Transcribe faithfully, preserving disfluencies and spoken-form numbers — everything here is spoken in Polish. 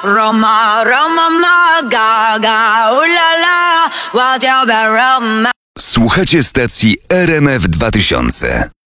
Roma, Roma, ma, ga, ga, ulala, what you Roma. Słuchacie stacji R M F dwa tysiące.